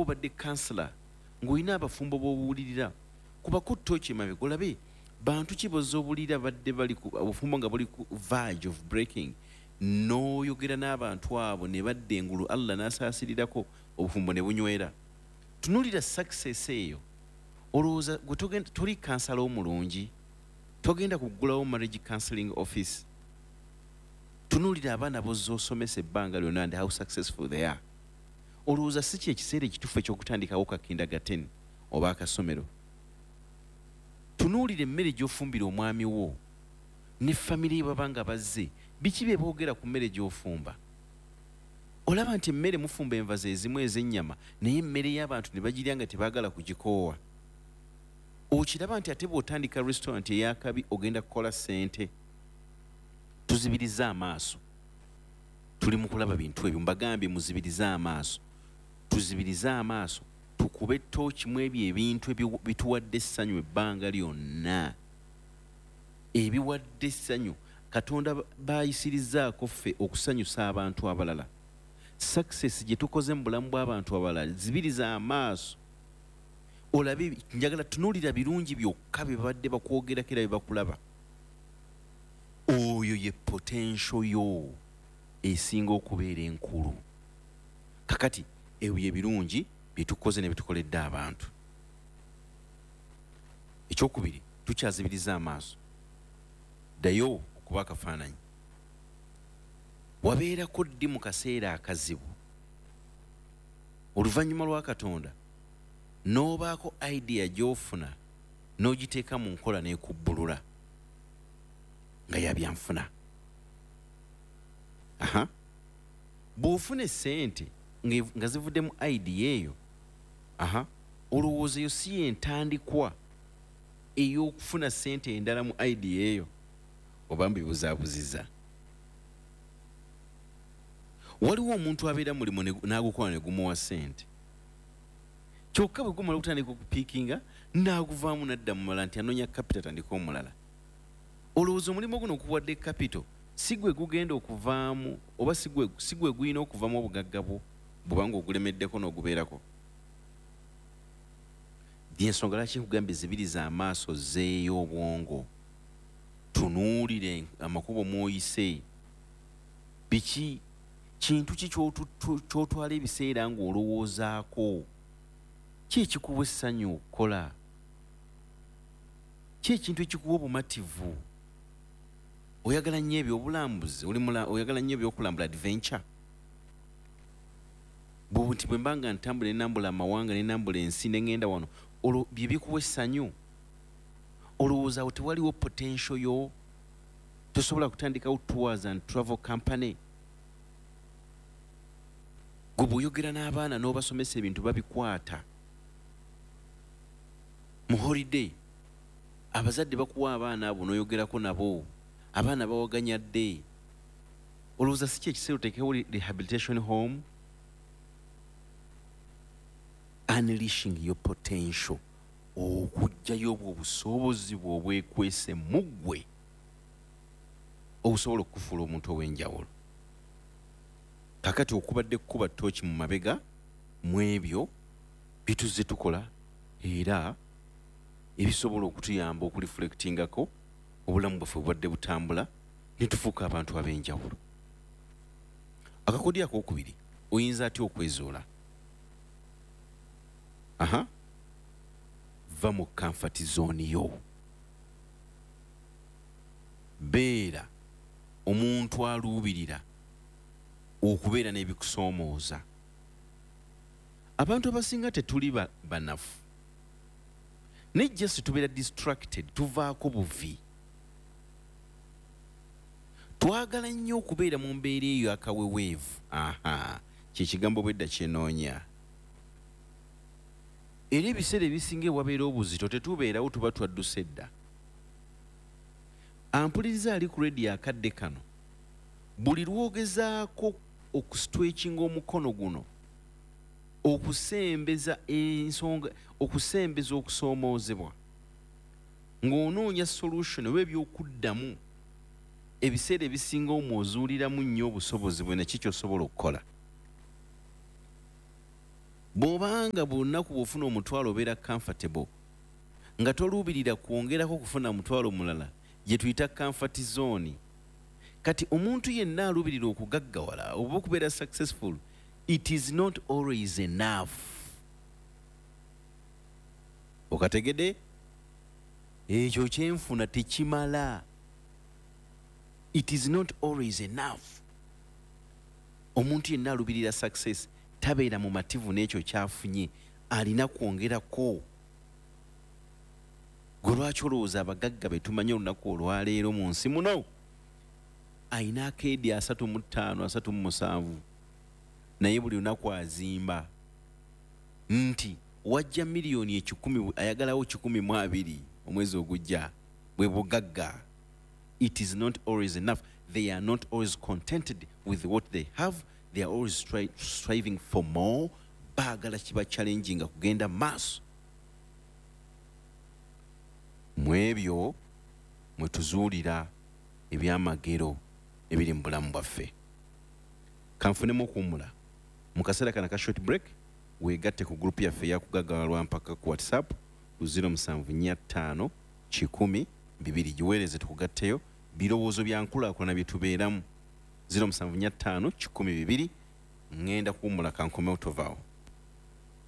ng'obadde kansala ng'olina abafumbo b'obuwulirira kubako ttooki emabega olabe bantu ki bozza obulira badde bali obufumbo nga buli ku verge of breaking n'oyogera n'abantu abo ne badda engulu Allah n'asaasirirako obufumbo ne bunywera. Tunuulira success eyo olowooza gwe toli kansala omulungi togenda kuggulawo marriage counseling office. Tunuulira abaana bozza osomesa ebbanga lyonna and how successful they are. Olowooza si kyekiseera ekituufu eky'okutandikawo ka kindergarten oba akasomero. Tunuulira emmere gy'ofumbira omwami wo ne famire ye baba nga bazze biki bye boogera ku mmere gy'ofumba. Olaba nti emmere mufumba enva ezimu ez'ennyama naye emmere y'abantu ne bagirya nga tebaagala kugikoowa. Okiraba nti ate bw'otandika restaurant ey'akabi ogenda kukola ssente. Tuzibirize amaaso. Tuli mu kulaba bintu ebyo mbagambye muzibirize amaaso. Tuzibirize amaaso tukube ttooki mu ebyo ebintu bituwadde essanyu ebbanga lyonna. Ebiwadde essanyu Katonda baayisirizaako ffe okusanyusa abantu abalala. Success gye tukoze mu bulamu bw'abantu abalala zibiriza amaaso. Olabe njagala tunuulira birungi byokka bye babadde bakwogerako era bye bakulaba. Oyo ye potential yo esinga okubeera enkulu. Kakati ebyo ye birungi bye tukoze ne bye tukoledde abantu. Ekyokubiri tukyazibiriza amaaso. Ddayo okuba akafaananyi. Wabeerako ddi mu kaseera akazibu oluvannyuma lwa Katonda n'obaako idea gy'ofuna n'ogiteeka mu nkola n'ekubbulula nga yabyanfuna. Bw'ofuna essente nga zivudde mu idea eyo olowooza eyo si yentandikwa ey'okufuna ssente endala mu idea eyo oba mbibuzaabuziza. Waliwo omuntu abeera mulimu n'agukola ne gumuwa ssente kyokka bwe gumala okutandika okupiikinga n'aguvaamu n'adda mu mala nti anoonya kapita atandika omulala. Olowooza omulimu guno okuwadde kapito si gwe gugenda okuvaamu oba si gwe guyina okuvaamu obugagga bwo bw'obanga ogulemeddeko n'ogubeerako. Y'ensonga lwaki nkugambye zibiriza amaaso zeeyo obwongo. Tunuulire amakubo mw'oyise. Biki kintu ki ky'otwala ebiseera ng'olowoozaako? Ki ekikuwa essanyu okukola? Ki ekintu ekikuwa obumativu? Oyagala nnyo ebyobulambuzi oyagala nnyo ebyokulambula adventure. Nti bwe mbanga ntambula enambula amawanga n'enambula ensi n'engenda wano bye bikuwa essanyu. Olowooza awo tewaliwo potential yo tosobola kutandikawo tours and travel company. Gwe bw'oyogera n'abaana n'obasomesa ebintu babikwata. Mu holiday abazadde bakuwa abaana abo n'oyogerako nabo abaana bawaganya dde. Olowooza si kyekiseera oteekewo rehabilitation home. Unleashing your potential. Okuggyayo obwo obusobozi bw'obwekwese mu ggwe obusobola okufuula omuntu ow'enjawulo. Kakati okubadde kukuba ttooki mu mabega mu ebyo bituzze tukola era ebisobola okutuyamba okureflectingako obulamu bwaffe bubadde butambula ne tufuuka abantu ab'enjawulo. Akakodyo akookubiri oyinza atya okwezuula? Va mu comfort zone yo. Beera omuntu aluubirira okubeera n'ebikusoomooza. Abantu abasinga tetuli banafu. Ne just tubeera distracted tuvaako buvi. Twagala nnyo okubeera mu mbeera eyo akaweweevu. Kyekigambo bwedda kyenoonya. Era ebiseera ebisinga ewabeera obuzito tetubeerawo tuba twadduse edda. Ampuliriza ali ku radio akadde kano buli lwogezaako okusitwekinga omukono guno okusembeza ensonga okusembeza okusoomoozebwa ng'onoonya solution oba ebyokuddamu ebiseera ebisinga omwozuuliramu nnyo obusobozi bwe naki ky'osobola okukola. bw'obanga bulunaku bw'ofuna omutwalo obeera comfortable nga toluubirira kwongerako kufuna mutwalo mulala gye tuyita comfort zone. Kati omuntu yenna aluubirira okugaggawala oba okubeera successful, it is not always enough. Okategedde? Ekyo kyenfuna tekimala. It is not always enough. Omuntu yenna aluubirira success tabeera mumativu n'ekyo kyafunye, alina kwongerako. Gwe lwaki olowooza abagagga be tumanyi olunaku olwaleero mu nsi muno ayina akeedi 35 37 naye buli lunaku azimba nti wajja miliyoni 10 ayagalawo 12 omwezi ogujja bwe bugagga. It is not always enough. They are not always contented with what they have. They are always striving for more. Baagala kiba challenging kugenda maaso. Mwebyo mwe tuzuulira ebyamagero ebiri mu bulamu bwaffe. Kanfunemu okuwummula mu kaseera kana ka short break, weegatte ku group yaffe eyakugaggalwa mpaka ku WhatsApp ku 0745 10 2 giweereze tukugatteyo birowoozo bya nkulaakulana bye tubeeramu. 0745 10 2 ngenda kuwummula kankomewo tovaawo.